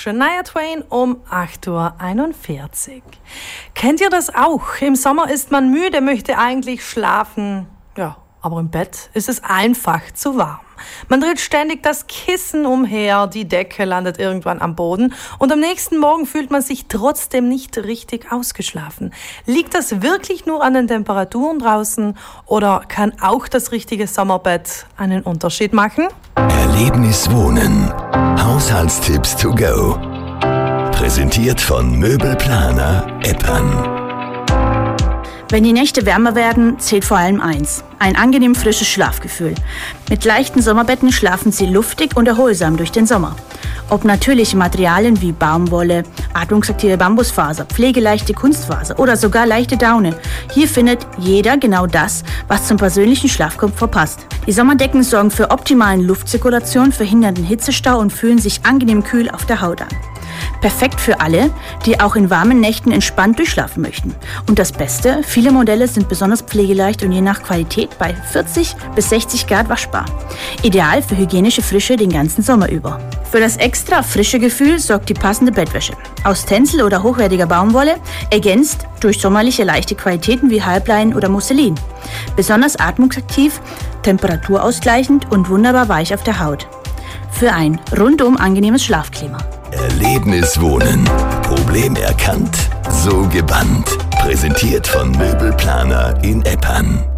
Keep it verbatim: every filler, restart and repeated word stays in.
Shania Twain um acht Uhr einundvierzig. Kennt ihr das auch? Im Sommer ist man müde, möchte eigentlich schlafen. Ja, aber im Bett ist es einfach zu warm. Man dreht ständig das Kissen umher, die Decke landet irgendwann am Boden und am nächsten Morgen fühlt man sich trotzdem nicht richtig ausgeschlafen. Liegt das wirklich nur an den Temperaturen draußen oder kann auch das richtige Sommerbett einen Unterschied machen? Erlebnis Wohnen. Haushaltstipps to go. Präsentiert von Möbelplaner Eppan. Wenn die Nächte wärmer werden, zählt vor allem eins: ein angenehm frisches Schlafgefühl. Mit leichten Sommerbetten schlafen Sie luftig und erholsam durch den Sommer. Ob natürliche Materialien wie Baumwolle, atmungsaktive Bambusfaser, pflegeleichte Kunstfaser oder sogar leichte Daune, hier findet jeder genau das, was zum persönlichen Schlafkomfort passt. Die Sommerdecken sorgen für optimalen Luftzirkulation, verhindern den Hitzestau und fühlen sich angenehm kühl auf der Haut an. Perfekt für alle, die auch in warmen Nächten entspannt durchschlafen möchten. Und das Beste, viele Modelle sind besonders pflegeleicht und je nach Qualität bei vierzig bis sechzig Grad waschbar. Ideal für hygienische Frische den ganzen Sommer über. Für das extra frische Gefühl sorgt die passende Bettwäsche. Aus Tencel oder hochwertiger Baumwolle, ergänzt durch sommerliche leichte Qualitäten wie Halblein oder Musselin. Besonders atmungsaktiv, temperaturausgleichend und wunderbar weich auf der Haut. Für ein rundum angenehmes Schlafklima. Erlebnis Wohnen. Problem erkannt, so gebannt. Präsentiert von Möbelplaner in Eppan.